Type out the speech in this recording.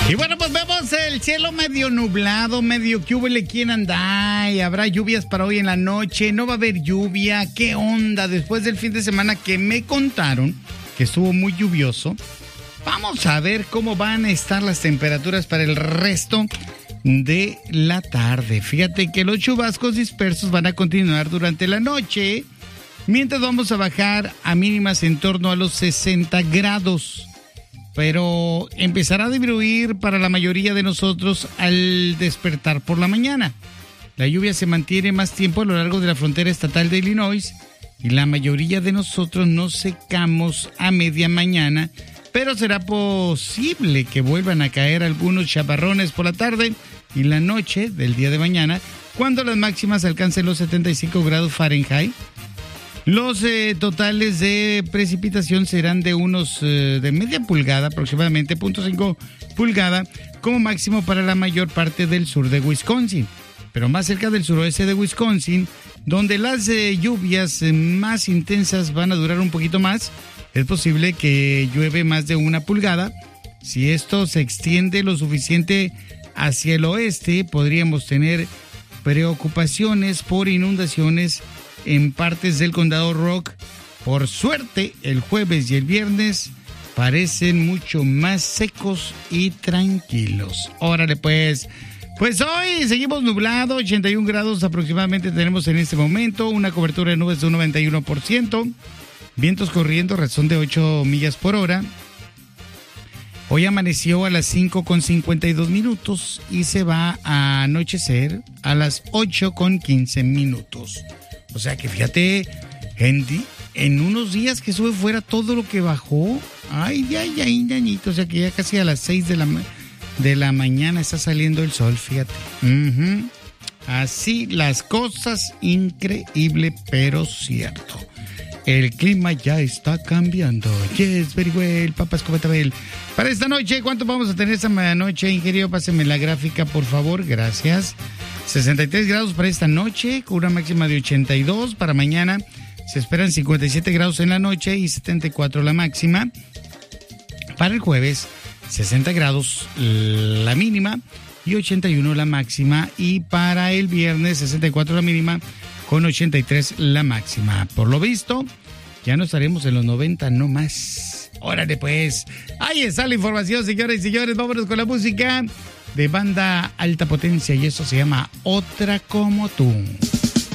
Y bueno, pues vemos el cielo medio nublado, medio que huele quién anda. Y habrá lluvias para hoy en la noche, no va a haber lluvia. ¿Qué onda? Después del fin de semana que me contaron que estuvo muy lluvioso, vamos a ver cómo van a estar las temperaturas para el resto de la tarde. Fíjate que los chubascos dispersos van a continuar durante la noche, mientras vamos a bajar a mínimas en torno a los 60 grados. Pero empezará a disminuir para la mayoría de nosotros al despertar por la mañana. La lluvia se mantiene más tiempo a lo largo de la frontera estatal de Illinois y la mayoría de nosotros nos secamos a media mañana, pero será posible que vuelvan a caer algunos chaparrones por la tarde y la noche del día de mañana, cuando las máximas alcancen los 75 grados Fahrenheit. Los totales de precipitación serán de unos de media pulgada, aproximadamente 0.5 pulgada, como máximo para la mayor parte del sur de Wisconsin. Pero más cerca del suroeste de Wisconsin, donde las lluvias más intensas van a durar un poquito más, es posible que llueve más de 1 pulgada. Si esto se extiende lo suficiente hacia el oeste, podríamos tener preocupaciones por inundaciones en partes del condado Rock. Por suerte, el jueves y el viernes parecen mucho más secos y tranquilos. Órale pues. Pues hoy seguimos nublado, 81 grados aproximadamente tenemos en este momento, una cobertura de nubes de un 91%, vientos corriendo razón de 8 millas por hora. Hoy amaneció a las 5:52 y se va a anochecer a las 8:15. O sea que fíjate, en unos días que sube fuera todo lo que bajó. Ay, ñañito. O sea que ya casi a las 6 de la mañana está saliendo el sol, fíjate. Así las cosas, increíble, pero cierto. El clima ya está cambiando. Yes, very well, papas Cometabel. Para esta noche, ¿cuánto vamos a tener esta noche, ingeniero? Páseme la gráfica, por favor, gracias. 63 grados para esta noche, con una máxima de 82. Para mañana se esperan 57 grados en la noche y 74 la máxima. Para el jueves, 60 grados la mínima y 81 la máxima. Y para el viernes, 64 la mínima con 83 la máxima. Por lo visto, ya no estaremos en los 90 no más. Órale pues, ahí está la información, señores y señores. Vámonos con la música de banda alta potencia y eso se llama Otra Como Tú.